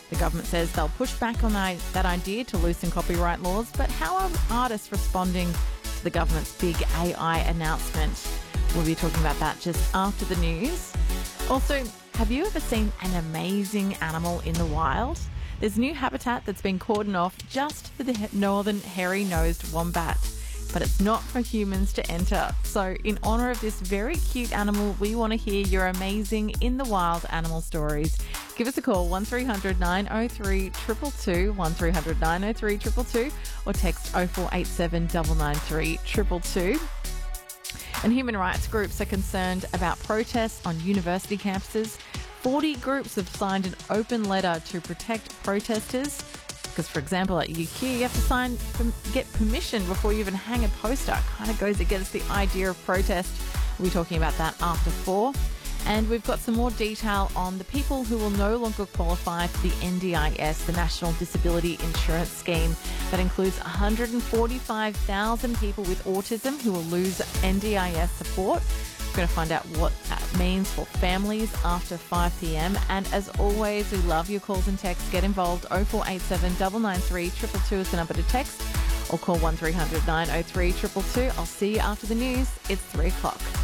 The government says they'll push back on that idea to loosen copyright laws, but how are artists responding to the government's big AI announcement? We'll be talking about that just after the news. Also, have you ever seen an amazing animal in the wild? There's new habitat that's been cordoned off just for the northern hairy-nosed wombat, but it's not for humans to enter. So in honour of this very cute animal, we want to hear your amazing in the wild animal stories. Give us a call, 1300 903 222, 1300 903 222, or text 0487 993 222. And human rights groups are concerned about protests on university campuses. 40 groups have signed an open letter to protect protesters. Because, for example, at UQ, you have to get permission before you even hang a poster. It kind of goes against the idea of protest. We'll be talking about that after 4. And we've got some more detail on the people who will no longer qualify for the NDIS, the National Disability Insurance Scheme. That includes 145,000 people with autism who will lose NDIS support. We're going to find out what that means for families after 5 p.m. And as always, we love your calls and texts. Get involved. 0487 993 222 is the number to text, or call 1300 903 222. I'll see you after the news. It's 3 o'clock.